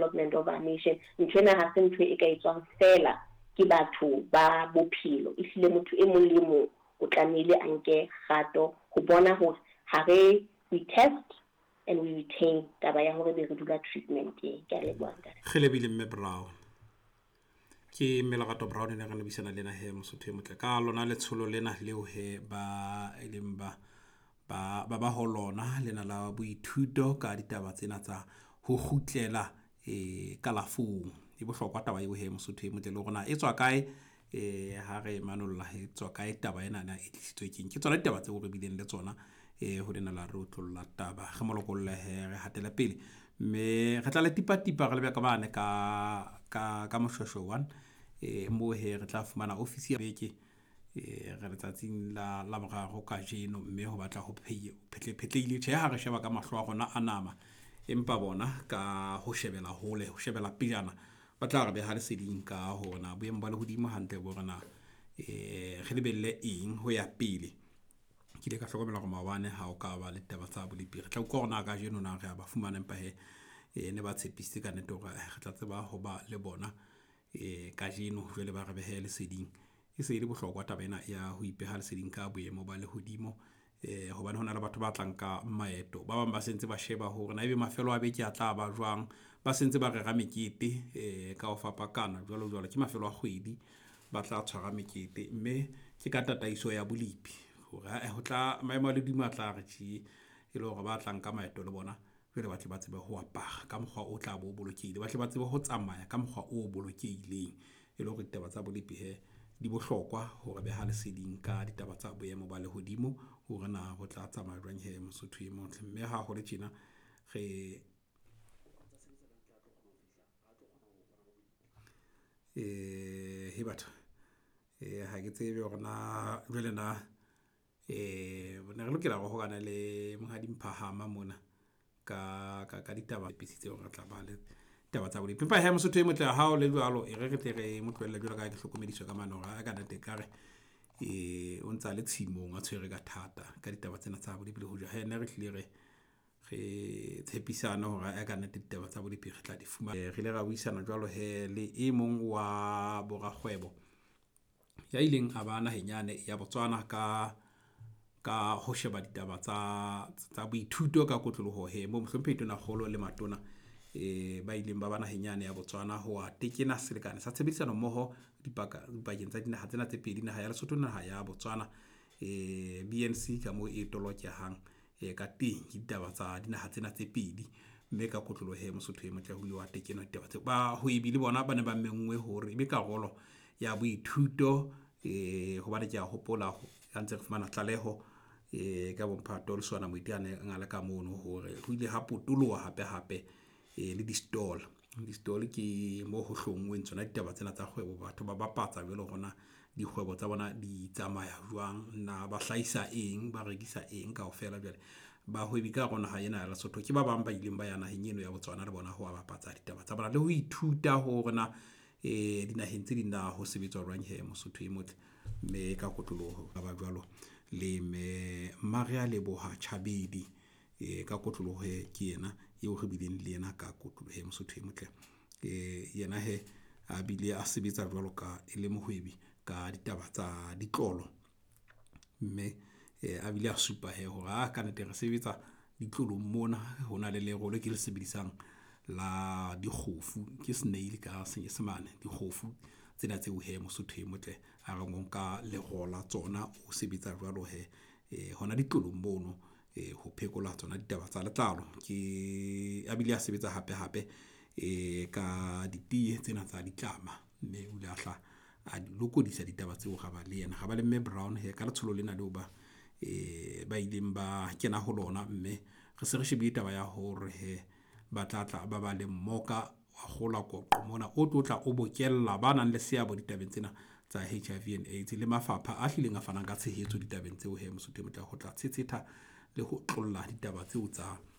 development of our nation. Ntwena ha se ntwe e ka etswang fela ke batho ba bophelo, ehlile motho e mong le mong o tlamehile a nke kgato ho bona hore ha we test and we retain taba ya hore be re dula treatment e ka le bwanga Khelebile mme Brown ke Melagato Brown ne ga lebisana lena he Mosotho motle ka lona letsholo lena leo he ba elimba ba holona lena la boithuto ka ditaba tsena tsa ho gutlela kalafong e bohlokwa taba eo he Mosotho motle le gona e tswa kae ha re manolla he tswa kae taba ena na e tlisitswe ke tsona ditaba tse re bileng le tsona ho dena la re utlolla taba ge molokolle he re hatela pele me re tla le tipa re le ka bane ka moshosho one mo he re tla fumana ofisi ya beke re letsatsing la morago ka jeno mme ho batla ho phetleile tjhe ha re sheba ka mahlo a gona a nama empa bona ka ho shebela hole ho shebela pejana ba tla re be ha le seding ka hona boemo ba le hodimo hantle bo rena ge lebelle eng ho ya pele ke le ka hlokomela go mawane ha o ka ba le taba tsa bolipi re tla go gona ka jeno na re ba fumana empa he ne ba tshepisitse ka neto ga re tla tseba ho ba le bona ka jeno jwale ba re behe le seding e se ile bohlokwa taba ena ya ho ipeha le seding ka boemo ba le hodimo hobane hona le batho ba tlang ka maeto ba bang ba sentse ba sheba hore na ebe mafelo a beke a tla ba jwang ba sentse ba rera mekete ka o fapakana jwalo ke mafelo a kgwedi ba tla tshwara mekete mme ke ka tataiso ya bolipi hore ho tla maemo a le dimo a tla re tshi e le hore ba tlang ka maeto le bona jwale ba tle ba tsebe ho apara ka mokgwa o tla bo bolokile ba tle ba tsebe ho tsamaya ka mokgwa o bolokileng e le hore ditaba tsa bolipi he di bohlokwa hore be ha le seding ka ditaba tsa boemo ba le hodimo hore na ho tla tsamaya jwang he Mosotho e motle mme ha ho le tjena ge he batho ha ke tsebe hore na jwale na bona re lokela go gana le monghadi Mphahama mona ka ditaba pisitse hore tla ba le taba tsa bolipi empa he Mosotho e motle ha o le jwalo e re tle re motlwella jwalo ka ke hlokomediso ka manora a ka nate kare o ntsa le tshimong a tshwere ka thata ka ditaba tsena tsa bolipi le ho ja he ne re tlile re tshepisana hore a ka nate ditaba tsa bolipi re tla di fumana re le ra buisana jwalo he le e mong wa borakgwebo ya ileng a bana henyane ya Botswana ka ho sheba ditaba tsa boithuto ka kotloloho he mo mohlomphete na kgolo le matona ba ileng ba bana henyane ya Botswana ho a tekena selekane sa tshebedisano mmoho dipakeng tsa dinaha tsena tse pedi naha ya Lesotho naha ya Botswana BNC ka mo e tolokehang ka teng ditaba tsa dinaha tsena tse pedi mme ka kotlolo he Mosotho e motle ho wa tekena ditaba tse ba ho ebile bona ba ne ba mengwe hore ebe karolo ya boithuto ho ba le ke a hopola ka ntse re fumana tlaleho ka bomphato le sona moiteane ngala ka mono hore ho ile ha potoloha hape le di-stall ke mo ho hlongweng tsona ditaba tsena tsa kgwebo batho ba bapatsa jwale gona dikgwebo tsa bona di tsamaya jwang na ba hlaisa eng ba rekisa eng kaofela jwale ba hwebi ka gona ha ena ya Lesotho ke ba bang ba ileng ba yana henyeno ya Botswana le bona ho bapatsa ditaba tsa bona le ho ithuta hore na dinaheng tse dina ho sebetswa jwang he Mosotho e motle me ka kotloloho ba jwalo le me Maria Leboha Chabedi ka kotloloho he ke yena eo re bileng le yena ka kotloloho he Mosotho e motle yena he a bile a sebetsa jwalo ka ele mohwebi ka ditaba tsa ditlolo mme a bile a supa he hore a ka nete re sebetsa ditlolo mona hona le lerolo ke le sebedisang la dikgofu ke snail ka senyesemane dikgofu tsena tse o he Mosotho e motle a re nka lerola tsona o sebetsa jwalo he hona ditlolo mono ho phekola tsona ditaba tsa letlalo ke a bile a sebetsa hape ka ditie tsena tsa ditlama mme o lahla a lokodisa ditaba tseo ga ba le yena ga ba le mme Brown he ka letsholo lena le ba ileng ba kena ho lona mme re se re shebile taba ya hore he ba tla ba le mmoka wa gola koqo mona o tlotla o bokella ba nang le seabo ditabeng tsena tsa HIV and AIDS le mafapha a hlileng a fanang ka tshehetso ditabeng tseo he Mosotho e motle ho tla tshetsetha le ho tlolla ditaba tseo tsa